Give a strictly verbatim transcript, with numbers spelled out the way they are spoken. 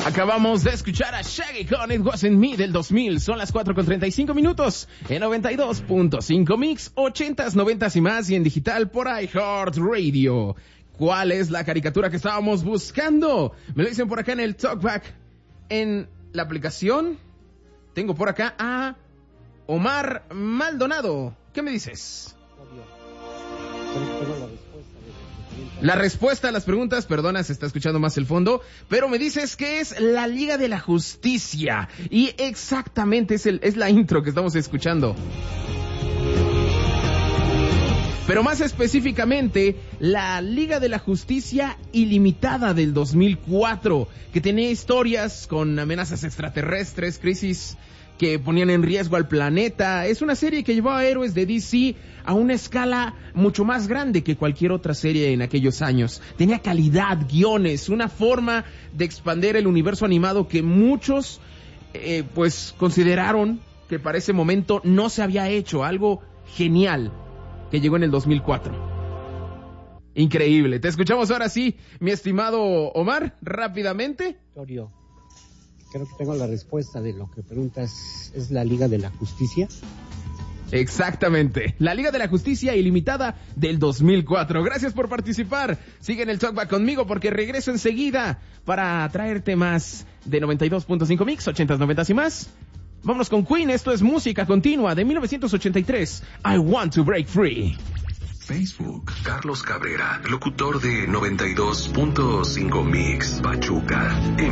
Acabamos de escuchar a Shaggy con It Wasn't Me del dos mil. Son las cuatro con treinta y cinco minutos en noventa y dos punto cinco Mix, ochentas, noventas y más, y en digital por iHeartRadio. ¿Cuál es la caricatura que estábamos buscando? Me lo dicen por acá en el Talkback. En la aplicación tengo por acá a Omar Maldonado. ¿Qué me dices? La respuesta a las preguntas, perdona, se está escuchando más el fondo, pero me dices que es la Liga de la Justicia. Y exactamente es, el, es la intro que estamos escuchando. Pero más específicamente, la Liga de la Justicia Ilimitada del dos mil cuatro, que tenía historias con amenazas extraterrestres, crisis que ponían en riesgo al planeta. Es una serie que llevó a héroes de D C a una escala mucho más grande que cualquier otra serie en aquellos años. Tenía calidad, guiones, una forma de expandir el universo animado que muchos eh, pues consideraron que para ese momento no se había hecho. Algo genial que llegó en el dos mil cuatro. Increíble. Te escuchamos ahora sí, mi estimado Omar, rápidamente. Torio, creo que tengo la respuesta de lo que preguntas. ¿Es la Liga de la Justicia? Exactamente, la Liga de la Justicia Ilimitada del dos mil cuatro. Gracias por participar. Sigue en el Talkback conmigo porque regreso enseguida para traerte más de noventa y dos punto cinco Mix, ochentas, noventas y más. Vámonos con Queen. Esto es música continua de mil novecientos ochenta y tres. I Want to Break Free. Facebook, Carlos Cabrera, locutor de noventa y dos punto cinco Mix, Pachuca.